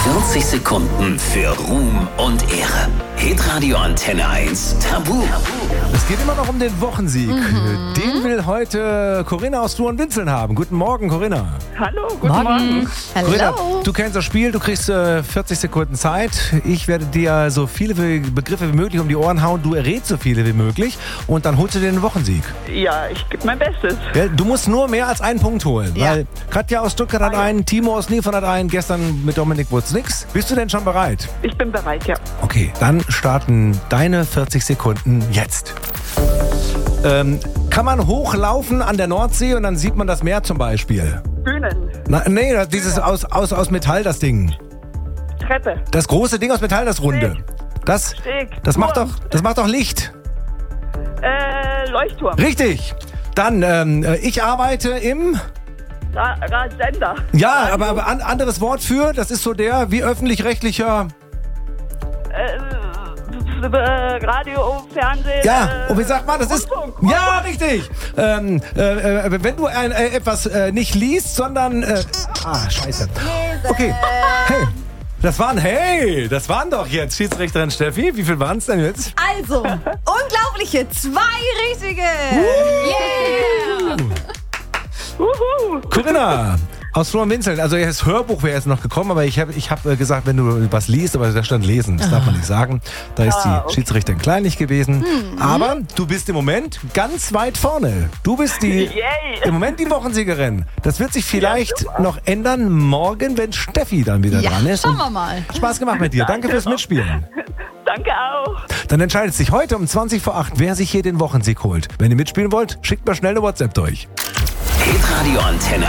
40 Sekunden für Ruhm und Ehre. Hitradio Antenne 1 Tabu. Es geht immer noch um den Wochensieg. Den will heute Corinna aus Florenwinzeln haben. Guten Morgen, Corinna. Hallo, guten Morgen. Corinna, du kennst das Spiel, du kriegst 40 Sekunden Zeit. Ich werde dir so viele Begriffe wie möglich um die Ohren hauen. Du errätst so viele wie möglich und dann holst du dir den Wochensieg. Ja, ich gebe mein Bestes. Ja, du musst nur mehr als einen Punkt holen. Ja. Weil Katja aus Stuttgart hat einen, Timo aus Niefern hat einen, gestern mit Dominik wurde es nix. Bist du denn schon bereit? Ich bin bereit, ja. Okay, dann starten deine 40 Sekunden jetzt. Kann man hochlaufen an der Nordsee und dann sieht man das Meer zum Beispiel? Bühnen, Nee, dieses aus Metall, das Ding. Treppe, Das große Ding aus Metall, das runde. Steg, Das macht Turm, doch Licht. Leuchtturm, Richtig. Dann, ich arbeite im... Sender, Ja, aber anderes Wort für, das ist so der wie öffentlich-rechtlicher... Radio, Fernsehen. Ja, und wie sagt man, das ist... Rundfunk. Ja, richtig. Wenn du etwas nicht liest, sondern... scheiße. Okay, hey. Das waren doch jetzt Schiedsrichterin Steffi. Wie viel waren es denn jetzt? Also, unglaubliche 2 richtige. Yeah! Corinna aus Florenwinzeln. Also das Hörbuch wäre jetzt noch gekommen, aber ich hab gesagt, wenn du was liest, aber da stand lesen, das darf man nicht sagen. Da ist die Schiedsrichterin kleinlich gewesen. Aber du bist im Moment ganz weit vorne. Du bist im Moment die Wochensiegerin. Das wird sich vielleicht noch ändern morgen, wenn Steffi dann wieder dran ist. Schauen wir mal. Spaß gemacht mit dir. Danke fürs Mitspielen. Danke auch. Dann entscheidet sich heute um 20 vor 8, wer sich hier den Wochensieg holt. Wenn ihr mitspielen wollt, schickt mal schnell eine WhatsApp durch. Hitradio Antenne